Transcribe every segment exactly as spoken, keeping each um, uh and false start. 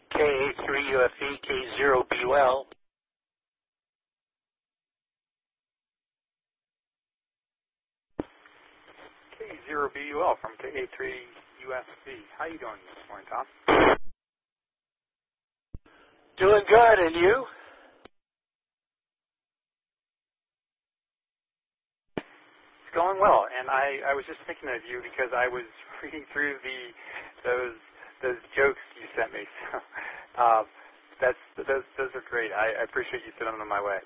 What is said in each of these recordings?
K A three U F E, K zero B U L. K zero B U L from K A three U F E. How you doing this morning, Tom? Doing good, and you? It's going well, and I, I was just thinking of you because I was reading through the those those jokes you sent me. So uh, that's those those are great. I, I appreciate you sending them my way.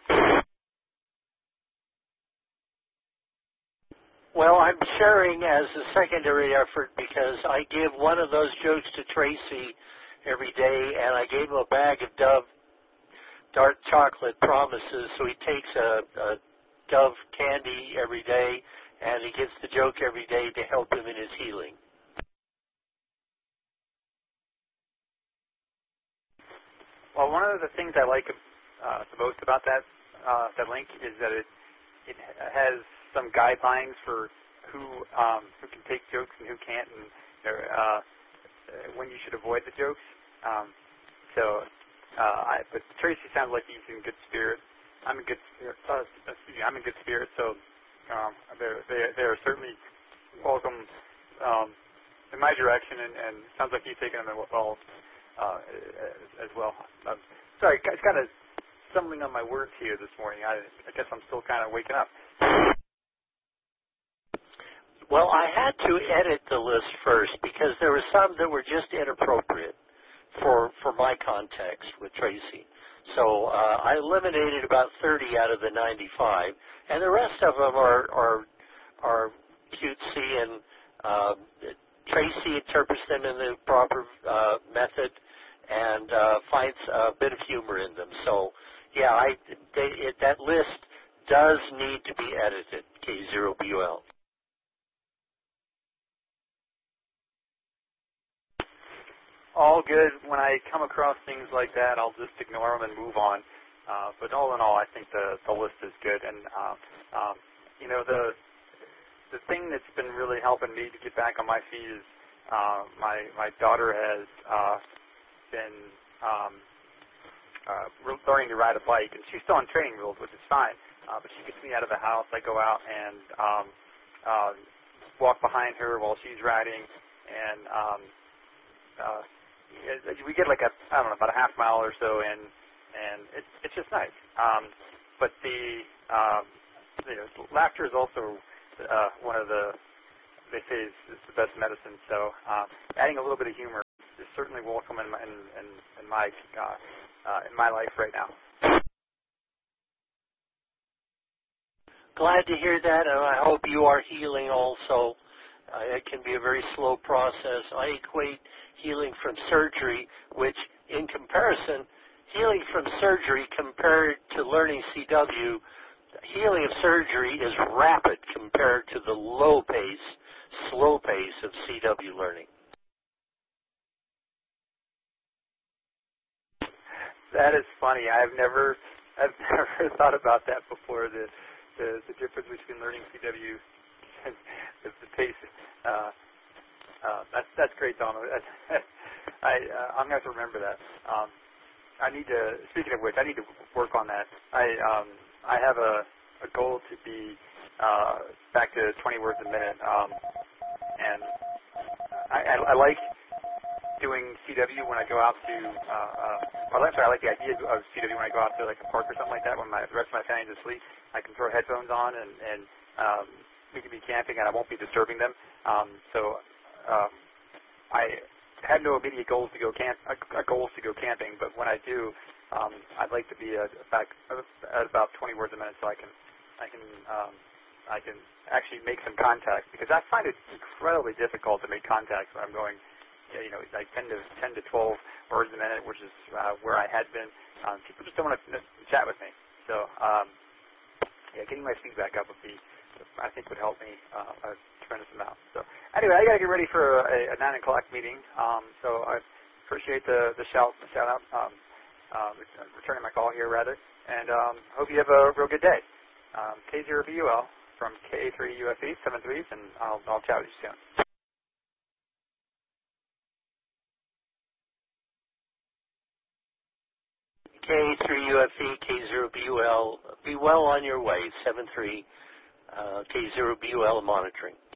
Well, I'm sharing as a secondary effort because I give one of those jokes to Tracy every day, and I gave him a bag of Dove dark chocolate promises, so he takes a, a Dove candy every day, and he gets the joke every day to help him in his healing. Well, one of the things I like uh, the most about that uh, that link is that it it has some guidelines for who um, who can take jokes and who can't, and uh, when you should avoid the jokes. Um, so, uh, I, but Tracy sounds like he's in good spirit. I'm in good spirit. Uh, excuse me, I'm in good spirit. So, um, they're they they're certainly welcome um, in my direction, and, and sounds like he's taking them well uh, as well. Uh, sorry, it's kind of stumbling on my words here this morning. I, I guess I'm still kind of waking up. Well, I had to edit the list first because there were some that were just inappropriate for for my context with Tracy. So uh, I eliminated about thirty out of the ninety-five, and the rest of them are are, are cutesy, and uh, Tracy interprets them in the proper uh, method and uh, finds a bit of humor in them. So, yeah, I, they, it, that list does need to be edited, K zero B U L. All good. When I come across things like that, I'll just ignore them and move on. Uh, but all in all, I think the, the list is good. And, uh, um, you know, the the thing that's been really helping me to get back on my feet is uh, my, my daughter has uh, been um, uh, learning to ride a bike. And she's still on training wheels, which is fine. Uh, but she gets me out of the house. I go out and um, uh, walk behind her while she's riding. And um, uh, we get like a, I don't know, about a half mile or so in, and it's it's just nice. Um, but the, um, you know, laughter is also uh, one of the, they say is, is the best medicine. So uh, adding a little bit of humor is certainly welcome in my, in, in, in my uh, uh, in my life right now. Glad to hear that, and I hope you are healing also. Uh, it can be a very slow process. I equate healing from surgery, which in comparison, healing from surgery compared to learning C W, healing of surgery is rapid compared to the low pace, slow pace of C W learning. That is funny. I've never, I've never thought about that before. The, the, the difference between learning C W and the, the pace. Uh, Uh, that's that's great, Donald. I uh, I'm going to have to remember that. Um, I need to. Speaking of which, I need to work on that. I um, I have a, a goal to be uh, back to twenty words a minute, um, and I, I, I like doing C W when I go out to. Uh, uh, well, actually, I like the idea of C W when I go out to like a park or something like that. When my the rest of my family's asleep, I can throw headphones on and and um, we can be camping, and I won't be disturbing them. Um, so. Um, I have no immediate goals to go camp, uh, goals to go camping, but when I do, um, I'd like to be uh, back at about twenty words a minute, so I can, I can, um, I can actually make some contact, because I find it incredibly difficult to make contact when I'm going, you know, like ten to twelve words a minute, which is uh, where I had been. Um, people just don't want to chat with me, so um, yeah, getting my feet back up would be, I think, would help me uh, a tremendous amount. So anyway, I got to get ready for a, a nine o'clock meeting. Um, so I appreciate the the shout the shout out, um, uh, returning my call here rather, and um, hope you have a real good day. Um, K zero B U L from K A three U F E seven threes, and I'll I'll chat with you soon. K three U F E, K zero B U L. Be well on your way, seven three uh, K zero B U L monitoring.